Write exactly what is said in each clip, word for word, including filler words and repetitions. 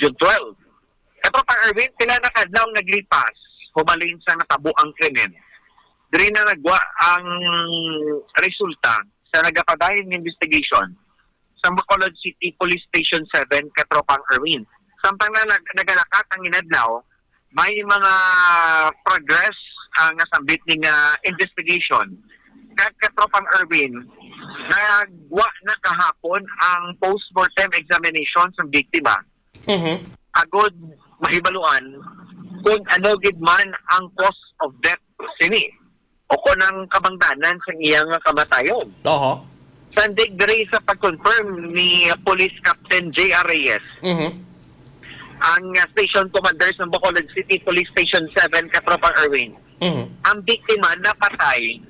June twelve. Katropa Erwin, sila nakadlaw naglipas, humalin sa natabo ang krimen. Diri na nagwa ang resulta sa nagapadayon investigation sa Bacolod City Police Station seven, Katropang Erwin. Samtang na nag nagalakat ang inadlaw, may mga progress ang uh, nasambit ng uh, investigation. Kag Katropang Erwin, nagwa na kahapon ang post-mortem examination sa biktima. Mm-hmm. Agod mahibaluan kung ano gid man ang cause of death sini o kung ang kabangdanan sa iyang kamatayon. Oho. Sandig diri sa pag-confirm ni Police Captain J R Reyes, Mm-hmm. ang uh, station commander sa Bacolod City Police Station seven, Katropang Erwin. Mm-hmm. Ang biktima napatay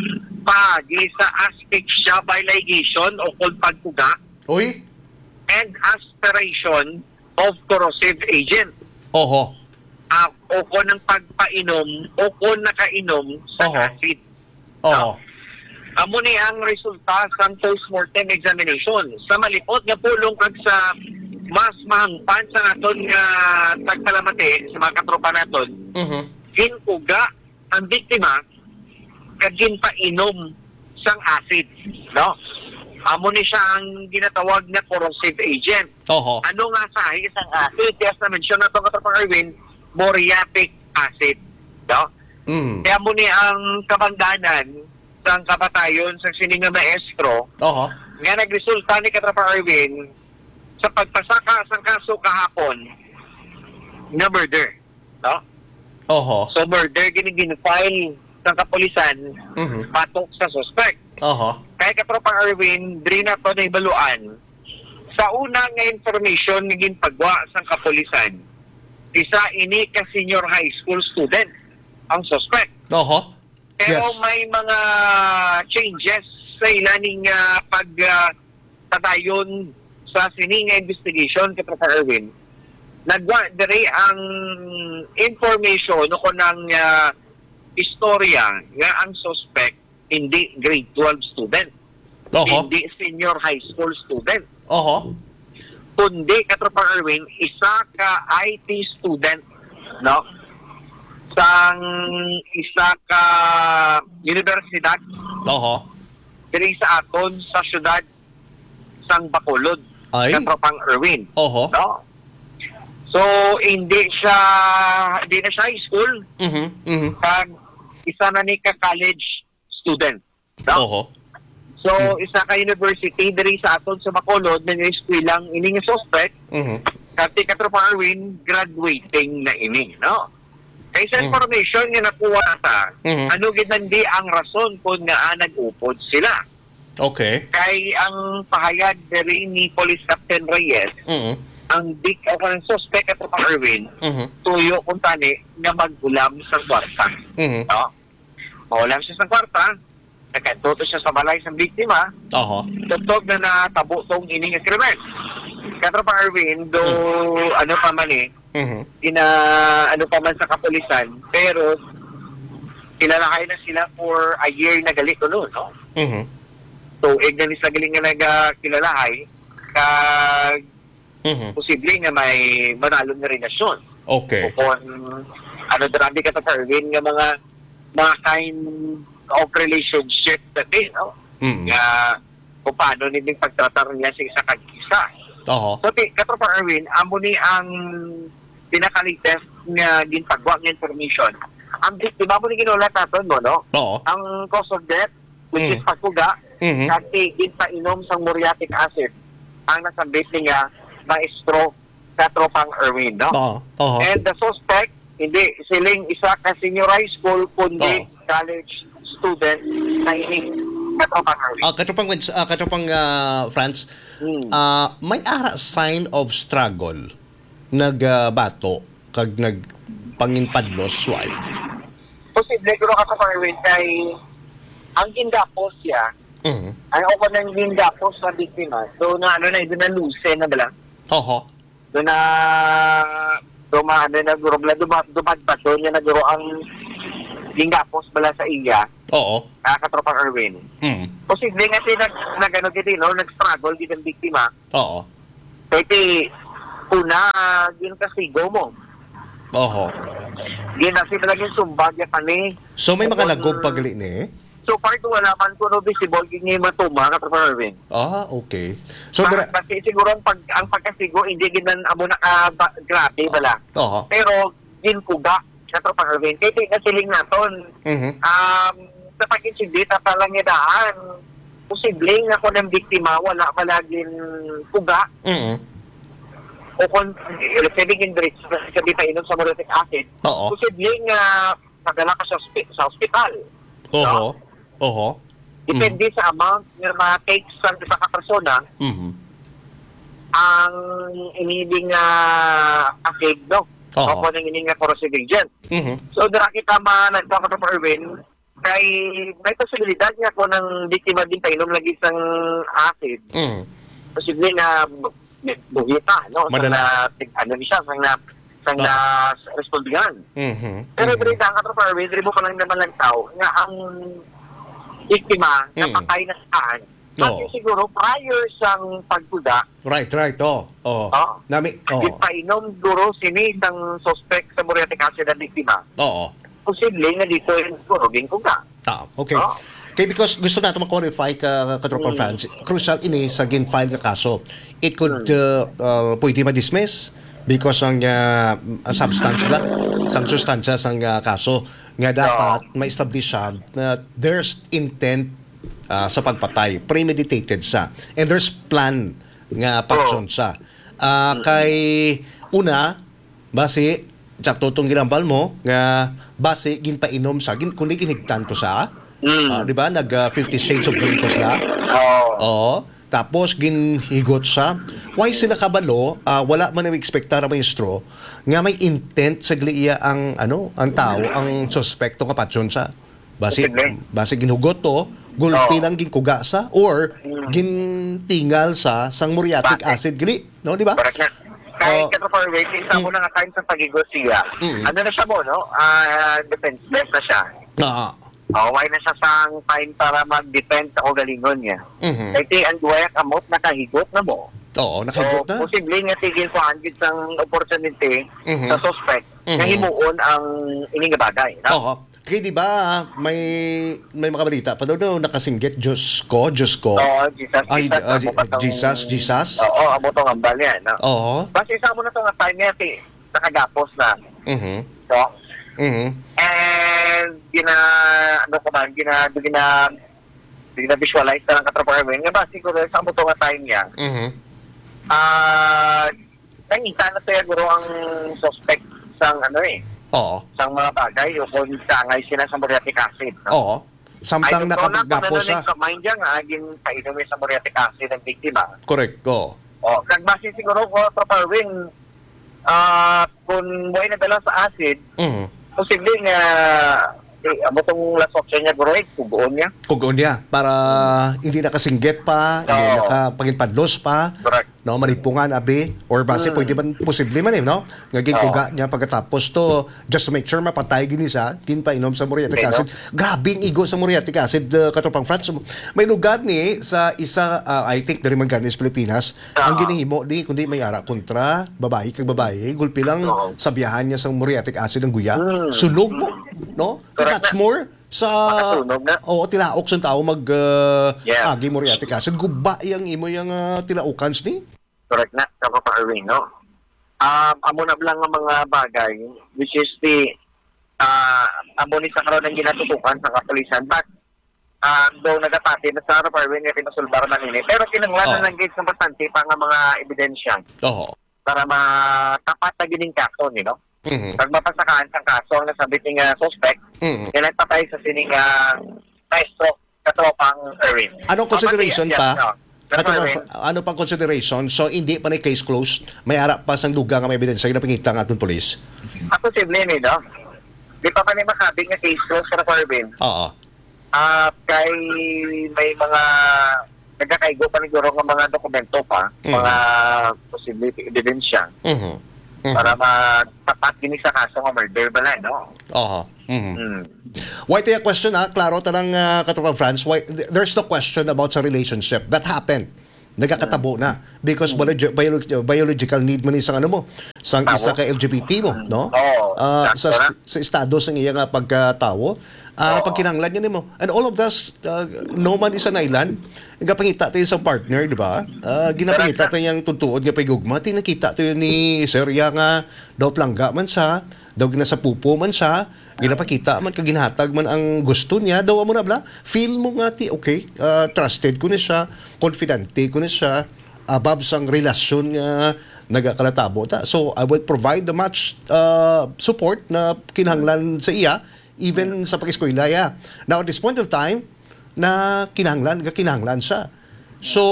pagi sa asphyxia by ligation o kung pagpuga Uy. and aspiration of corrosive agent. Oho. Uh, o kung ng pagpainom o kung nakainom sa Oho. acid. Oho. Amo ni ang resulta sa post-mortem examination. Sa malipot nga pulong kag sa mas mahangpan sa naton nga tagpalamati sa mga katropa naton, Mm-hmm. ginpuga ang biktima kag ginpainom sang acid, no? Amo ni siya ang ginatawag na corrosive agent. Oho. Ano nga sa isang acid? Kaya sa mention na itong Katropang Erwin, muriatic acid, no? Mm. Kaya mo ni ang kabangdanan sa kapatayon sa sining nga maestro Oho. nga nagresulta ni Katropang Erwin sa pagpasaka sa kaso kahapon na murder, no? Oho. So murder gini gin-file sa kapulisan Mm-hmm. patok sa suspect. Oho. Kaya Katropang Erwin, diri na to na ibaluan sa una nga information nga ginpagwa sa kapulisan. Isa ini ka senior high school student ang suspect. Oho. Pero Yes. may mga changes sa ilaning uh, pagtatayon uh, sa sining nga investigation, Katropang Erwin. Nagwa diri ang information o kunang uh, istorya nga ang suspect hindi grade twelve student, Oho. hindi senior high school student, Oho. kundi Katropang Erwin, isa ka I T student, no? Sang isa ka universidad Oho. diri sa aton sa syudad sang Bacolod, Ay. Katropang Erwin, Oho. no? So hindi siya hindi na siya high school, Mm-hmm. Mm-hmm. kag isa na ni ka college student, no? Oho. So isa ka university diri sa aton sa Bacolod na eskwelaang ini nga suspect. Mm-hmm. Kasi Katropang Erwin, graduating na ini, no? Kaya sa Mm. information nga nakuha ta, Mhm. ano ginandi ang rason kung nga nag-upod sila. Okay. Kay ang pahayag diri ni Police Captain Reyes, Mm-hmm. ang big o kanang suspect Katropang Erwin, Mm-hmm. tuyo kung tani nga maghulam sa kwarta. Mm-hmm. No? Mahulam siya sa kwarta, nagkantuto siya sa balay sa biktima, Oho. tugtog na natabo tong ining krimen. Katropang Erwin, do ano pa man eh, Mm-hmm. ina ano pa man sa kapulisan, pero kilalahay na sila for a year na gali ko noon, no? Mm-hmm. So, egg na ni sa galing nga nagkilalahay, kag Mm-hmm. posible nga may manalo na relasyon. Okay. O kung ano darabi ka sa Erwin nga mga mga kind of relationship na din, no? Mm-hmm. Nga kung paano nilang pagtratar niya sa isa kag isa. Oho. So, Katropang Erwin, amo ni ang pinaka-latest nga ginpagwa ng information. Ang biktima mo ni ginulat natin mo, no? Oo. Ang cause of death, which Mm. is pagpuga, Mhm. kasi ginpainom sa muriatic acid, ang nasambit niya, maestro Katropang Erwin, no? Oo. Oho. And the suspect, hindi siling isa ka senior high school, kundi Oo. college student na ini Katropang Erwin. Ah, katropang ah, katropang ah, France, Hmm. ah, may ara sign of struggle nagbato kag nagpanginpadlos why. Posible ko Katropang Erwin kay ang gindapos siya, Mhm. ang ako nang gindapos sa biktima, so na ano na, doon na luse na bala. Oho. Doon na dumaan na nagurobla, dumad pa doon niya naguro ang gindapos bala sa iya, Oo. ah, Katropang Erwin. Mhm. Posible nga siya nag, nag ano, giti, no? Nag-struggle giti ang biktima. Oo. Kaya una, ginakasigo mo. Oho. Ginasi talaga yung sumbag ya pani. So may mga Kung- lagog pagali ni? So far kung wala man ko no visible gingi matuma ka Tropa Erwin. Ah, okay. So, So, dira... kasi siguro ang, pag, ang pagkasigo hindi ginan amo na ka ba- grabe bala. Oho. Pero ginkuga ka Tropa Erwin. Kaya di na siling naton. Mhm. Um, sa pag-insindi talang idaan, posibleng ako ng biktima wala palaging kuga Mhm. o kung let's say bigin direct sa di pa inom sa muriatic acid. Oo. Posibleng uh, padala ka sa, hospi- sa hospital. Oho. Oho. Depende sa amount ng mga takes sa isa ka persona Mhm. ang inibing uh, acid, no? Oo. O kung ang inibing uh, corrosive agent. Mhm. So, dara kita managpa ka Tropa Erwin, kay may posibilidad nga kung ng biktima din painom lagi sang acid. Mhm. Posible na bu- buhita, no? Madala. Sa na, ano ni siya, sang na, sang na respondigan. Mhm. Pero dito ang ka Tropa Erwin, dito pa lang naman lang tao, nga ang biktima na Mm. patay na saan. Kasi Oo. siguro prior sang pagkuda, Right, right. Oh. Oh. Oo. Nami. Oh. yung painom duro sini isang suspect sa muriatic acid na biktima. Oo. Posible na dito yung siguro ginkuga. Ah, okay. Oo. Okay, because gusto natin ma-qualify ka, Katropang Mm. Franz, crucial ini sa gin-file na kaso. It could, uh, uh, pwede ma-dismiss because ang uh, substance ba, sang sustansya sang uh, kaso nga dapat ma-establish siya na there's intent uh, sa pagpatay, premeditated siya, and there's plan nga paksyon siya. Uh, kay una, base, tsak tutong ginambal mo, nga base, ginpainom sa, gin, kundi ginhigtan to sa, Mm. Ah, di ba? Nag uh, Fifty Shades of Grey to sila. Oo. Oo. Tapos ginhigot siya. Why sila kabalo? Ah, wala man ang expectar may straw nga may intent sa gliya ang ano, ang tao, ang suspekto nga patyon sa. Base Posible. base ginhugot to, gulpi Oo. lang ginkuga sa or gintingal sa sang muriatic Base. acid gali, no, di ba? Correct na. Kahit Oo. ka Tropa Erwin, isa mo na nga time sa pagigos siya. Mm. Ano na siya mo, no? Ah, defenseless na siya. Ah. Oh, why na siya sang time para mag-defend sa kagalingon niya. Mhm. Kaya ti ang duwayak amot nakahigot na mo. Oo, So, nakahigot na. posible nga tigil ko angit sang opportunity Mhm. sa suspect na Mhm. himuon ang ining nga bagay. No? Oo. Kaya di ba may may mga balita pa daw no, nakasinggit Diyos ko, Diyos ko. Oo, Jesus, Ay, Jesus, ah, amo pa tong- Jesus, Jesus. Oo, amo tong ambal yan. No? Oo. Basta isa mo na itong time niya, ti, nakagapos na. Mhm. So, Mhm. and gina, ano ko man, gina, gina, gina visualize na lang katropa Erwin. Nga ba, siguro, sa mo itong time niya, Mhm. ah, nangita na siguro ang suspect sang ano eh, Oo. sang mga bagay o kung sangay sila sa muriatic acid. No? Oo. Samtang nakapagdapo sa... sa mind niya nga, aging painom sa muriatic acid ang biktima. Correct. Oo. O, kag base siguro ko, Tropa Erwin, ah, kung buhay na dala sa acid, Mhm. posible nga, eh, amo tong last option niya, bro, eh, subuon niya. Kugoon niya para hindi nakasinggit pa, hindi Oo. nakapanginpadlos pa, Correct. no, maripungan abi or base Mm. pwede man posible man eh, no? Nga ginkuga niya pagkatapos to just to make sure mapatay gini sa ginpainom sa muriatic Okay, no? acid. Grabe ang igo sa muriatic acid, uh, Katropang Franz. May lugar ni sa isa uh, I think dari man ganis Pilipinas, ang Oo. ginihimo di kundi may ara kontra babae kag babae, gulpi lang Oo. sa biyahan niya sa muriatic acid ng guya. Mm. Sunog mo, no? Correct Catch na. more sa Makasunog na. Oo, tilaok sa tao mag uh, Yeah. agi muriatic acid. Guba yang imo yang uh, tilaokans ni. Correct na, Tropa Erwin, no? Um, amo na lang ang mga bagay, which is the, ah, amo ni sa karoon ng ginatutukan sa kapulisan, but, ah, though nagatati na sa Tropa Erwin, nga pinasulbar na nini, pero kinanglan Oo. na ng gate ng bastante pa nga mga ebidensya Oo. para matapat na gining kaso, you know? Mhm. Pag mapasakaan sa kaso ang nasabit ng uh, suspect, Mhm. yan ay patay sa sining uh, maestro katropang Erwin. Anong consideration Yes, pa? no. Ano, Katro Erwin, ano pang consideration? So, hindi pa na case closed? May harap pa sang duga nga may ebidensya na pangita ng atong polis? ang posible ni, no? Di pa pa ni makabing na case close sa Erwin. Oo. Ah, kay may mga nagkakaigo pa siguro ng mga dokumento pa, Mm. mga posible ebidensya Mhm. Mhm. para matapat gini sa kaso ng murder bala, no? Oo. Mhm. Mm. Why tayo question ha? Klaro tanang uh, Katropang Franz, why, th- there's no question about sa relationship. That happened. nagakatabo na because biologi- biologi- biological need man isang ano mo sang Tao. isa ka L G B T mo, no? Oo, Ah, sakto sa na. sa estado sa iya nga pagkatawo, ah Oo. pag kinahanglan niya nimo. And all of this, uh, no man is an island. Gapangita tayo sa partner, di ba? Ah, ginapangita tayo yung tutuod nga pagugma. Tinakita tayo ni Sir Ya nga daw plangga man sa, daw gina sa pupo man sa, ginapakita man kaginhatag man ang gusto niya, daw mo na bla. Feel mo nga ti okay, ah, trusted ko ni siya, confidente ko ni siya, above sang relasyon nga nagakalatabo ta. So I will provide the much uh, support na kinahanglan sa iya even sa pag-eskwela ya. Now at this point of time na kinahanglan ga kinahanglan siya. So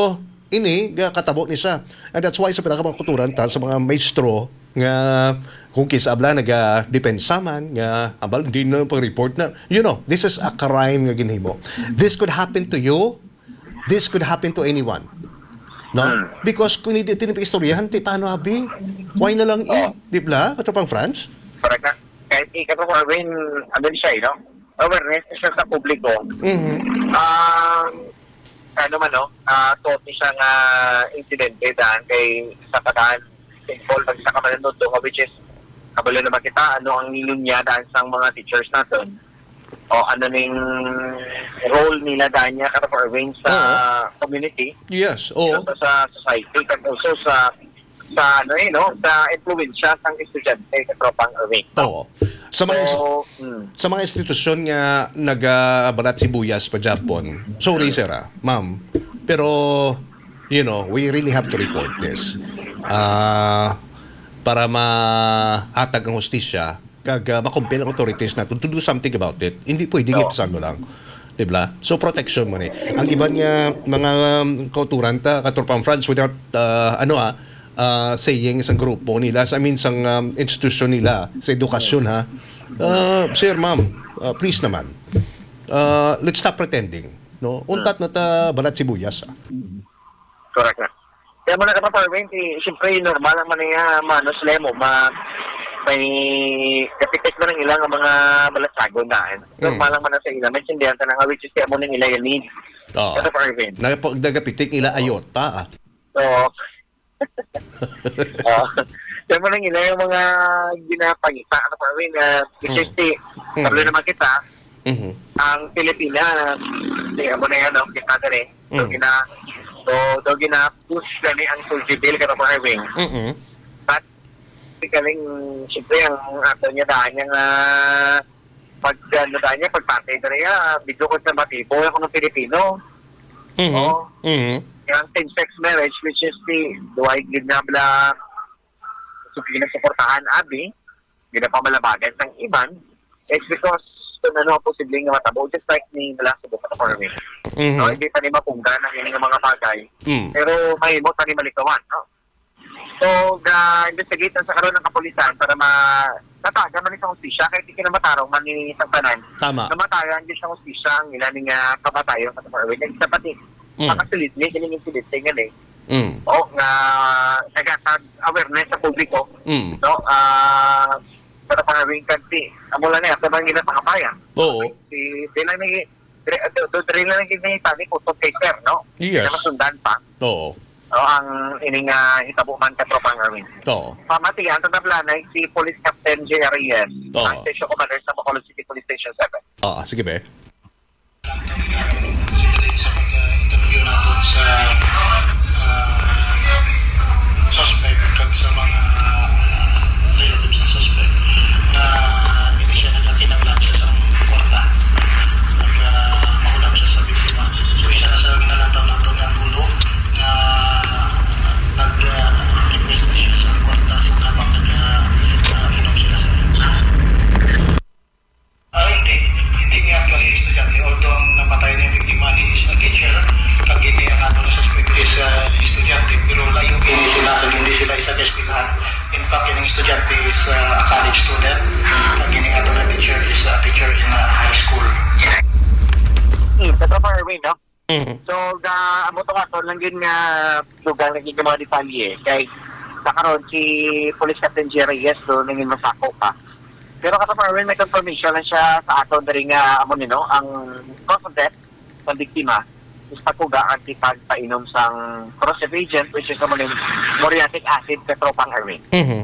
ini ga katabo ni siya. And that's why sa pinakamakaturan ta sa mga maestro nga kung kisa abla naga depensa man nga abal hindi na pag-report na, you know, this is a crime nga ginhimo. This could happen to you. This could happen to anyone. No? Hmm. Because kung hindi tinipag-istoryahan, ti paano abi? Why na lang i? Di ba? Katapang France? Correct na. Kahit ikaw ko rin, ano siya, eh, no? Awareness na siya sa publiko. Mhm. Ah, ano man, no? Ah, uh, siya nga insidente dahil kay sa pagkaan simple pag sa kamalanod doon, which is kabalo naman kita, ano ang nilunya dahil sa mga teachers natin. O ano ning role nila dahil niya kada for arrange sa community. Yes. Oo. Sa, sa society, and also sa sa ano eh, no? Sa influensya ng estudyante sa tropang arrange. Oo. Sa mga So, hmm. sa mga institusyon nga nagabalat sibuyas pa Japon. Sorry sir, ah, ma'am. Pero you know, we really have to report this. Ah, para mahatag ang hustisya kag uh, makumpel ang authorities natin to do something about it. Hindi pwedeng Oo. ipsa ano lang. Diba? So protection mo ni. Ang iba nga mga um, kauturan ta katropang France without uh, ano ah uh, saying isang grupo nila, I mean sang um, institusyon nila sa edukasyon ha. Uh, sir, ma'am, uh, please naman. Uh, let's stop pretending, no? Untat na ta balat sibuyas. Ah. Correct na. Kaya mo na kapag eh, siyempre normal ang manaya manos lemo, ma may kapitek na ng ilang ang mga balasagon daan. Normal lang man na sa ilang. Maintindihan ka na nga, which is kaya mo nang ilang yan need. Oo. Kaya for event. Nagapag nagapitik ila ayota. Ah. So, uh, kaya mo nang ilang yung mga ginapangita. Ano for event, uh, which is the, Mm. kablo naman kita, Mhm. ang Pilipinas, kaya mo na yan, no? Kita ka rin. So, Mm. gina, so, do gina-push gani ang Sulci Bill kada for event. Mhm. But, kaling, siyempre, ang ato niya daan niya nga, pag, ano daan niya, pagpatay ka niya, bidyo ko sa matibo, ako ng Pilipino. Mhm. Oo. Mhm. Yung same-sex marriage, which is the, duway ginabla, so, pinasuportahan, abi, ginapamalabagan ng iban, it's because, kung ano ang posibleng nga matabo, just like ni nila sa buka na farming. Mhm. No, hindi pa ni mapunggan ang ining mga bagay, Mm. pero may mo tani malikawan, no? So, ga-investigate sa karon ng kapulisan para ma nataga man sa hustisya kahit hindi na matarong man ni isang tanan. Tama. Namatayan din sa hustisya ang ilan nga kamatayon sa Farway. Naging sa pati, Mm. makasalit ni, kining incident nga eh. Mm. O, nga nagatag awareness sa publiko. Mm. No, ah, para Farway kanti. Amo lang na, ito bang ilan sa kabayan. Oo. Si, sila nang do dre lang nang ginitani ko to taker, no? Yes. Na masundan pa. Oo. O, ang ining uh, hitabo man ka tropang armin. Oo. Pamati, ang tagplanay si Police Captain J. Arias, Oo. ang Station Commander sa Bacolod City Police Station seven. Ah, sige be. Sa pag-interview natin sa uh, suspect at sa mga uh, relatives ng suspect na hindi siya nagkakinaglan siya sa kwarta at uh, mahulap siya sa biktima. So isa na sa ginalataw nato ng gulo na nag-request na siya sa kwarta habang nag-inom sila sa Ah, hindi. Hindi nga actually estudyante. Although ang namatay na yung biktima is a teacher, pag hindi ang ato na suspect is uh, estudyante. Pero layo hindi sila, hindi sila isa despilahan. In fact, yung estudyante is uh, a college student. Pag hindi ato na teacher is a teacher in a high school. Hmm, sa tropang armin, no? Mhm. So, ga amo to ato lang din nga lugar naging mga detalye kay sa karon si Police Captain J. Arias do nangin masako pa. Pero kada pa may confirmation lang siya sa ato diri nga amo nino ang cause of death ng biktima isa ko gaan tipag painom sang corrosive agent which is naman yung muriatic acid petropang Erwin. Mhm.